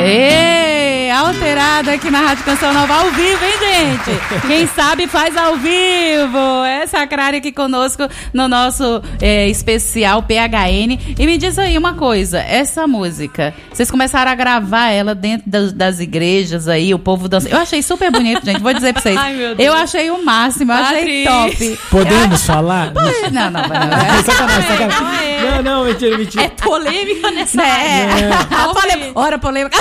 Alterado aqui na Rádio Canção Nova ao vivo, hein, gente? Quem sabe faz ao vivo. É Sacrário aqui conosco no nosso especial PHN. E me diz aí uma coisa, essa música, vocês começaram a gravar ela dentro das igrejas aí, o povo dançando. Eu achei super bonito, gente, vou dizer pra vocês. Ai, meu Deus. Eu achei o máximo, eu achei top. Podemos falar? Não. Sacanagem. Não, mentira. É polêmica nessa área. Hora polêmica.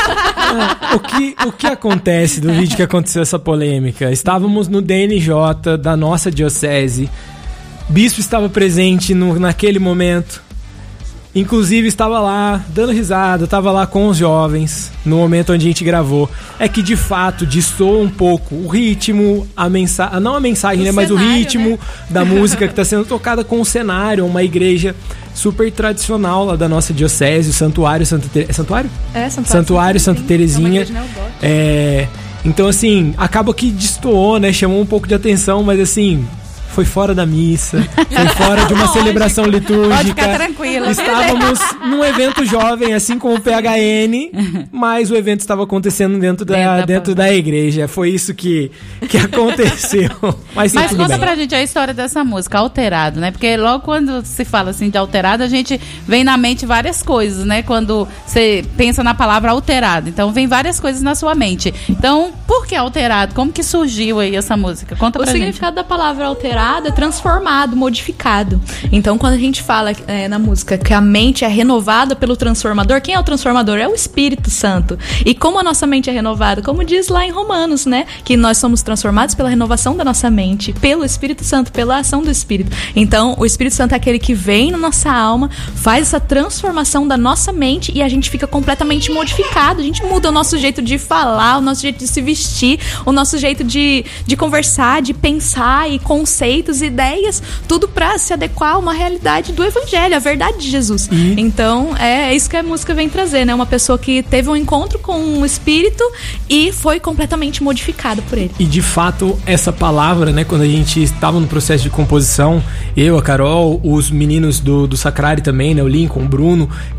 O que acontece do vídeo que aconteceu essa polêmica? Estávamos no DNJ da nossa diocese. Bispo estava presente naquele momento. Inclusive estava lá dando risada, estava lá com os jovens no momento onde a gente gravou. É que de fato destoa um pouco o ritmo, a mensagem, não a mensagem, né, mas o ritmo, né, da música que está sendo tocada com o cenário, uma igreja super tradicional lá da nossa diocese, o Santuário Santa Terezinha. Santuário? Santuário Santa Terezinha. Então assim, acaba que destoou, né, chamou um pouco de atenção, mas assim, foi fora da missa, foi fora de uma celebração litúrgica. Pode ficar tranquilo. Estávamos num evento jovem, assim como o PHN, mas o evento estava acontecendo dentro da igreja. Foi isso que aconteceu. Mas conta pra gente a história dessa música, Alterado, né? Porque logo quando se fala assim de alterado, a gente vem na mente várias coisas, né? Quando você pensa na palavra alterado. Então vem várias coisas na sua mente. Então, por que alterado? Como que surgiu aí essa música? Conta pra gente. O significado da palavra alterado é transformado, modificado. Então, quando a gente fala na música que a mente é renovada pelo transformador, quem é o transformador? É o Espírito Santo. E como a nossa mente é renovada? Como diz lá em Romanos, né? Que nós somos transformados pela renovação da nossa mente, pelo Espírito Santo, pela ação do Espírito. Então, o Espírito Santo é aquele que vem na nossa alma, faz essa transformação da nossa mente e a gente fica completamente modificado. A gente muda o nosso jeito de falar, o nosso jeito de se vestir, o nosso jeito de conversar, de pensar e conceitos, ideias, tudo pra se adequar a uma realidade do Evangelho, a verdade de Jesus. Então, é isso que a música vem trazer, né? Uma pessoa que teve um encontro com um Espírito e foi completamente modificada por ele. E de fato, essa palavra, né, quando a gente estava no processo de composição, eu, a Carol, os meninos do Sacrário também, né, o Lincoln, o Bruno,